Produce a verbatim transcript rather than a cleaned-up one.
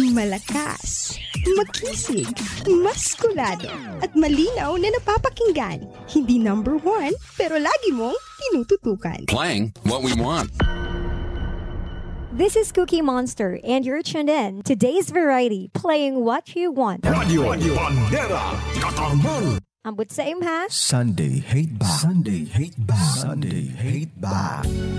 Malakas, makisig, maskulado, at malinaw na napapakinggan. Hindi number one, pero lagi mong tinututukan. Playing what we want. This is Cookie Monster, and you're tuned in to Today's Variety, playing what you want. Radio Bandera Katarman. Ambot sa imha. Sunday Hate Back. Sunday Hate Back. Sunday Hate Back.